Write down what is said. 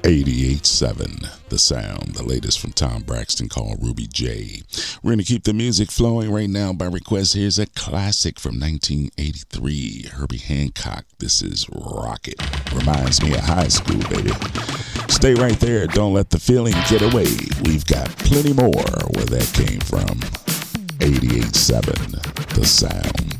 88.7 The Sound, the latest from Tom Braxton called Ruby J. We're going to keep the music flowing right now by request. Here's a classic from 1983, Herbie Hancock. This is Rocket. Reminds me of high school, baby. Stay right there. Don't let the feeling get away. We've got plenty more where that came from. 88.7 The Sound.